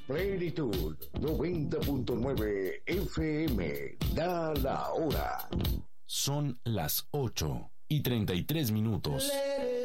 Plenitud 90.9 FM. Da la hora. Son las 8:33.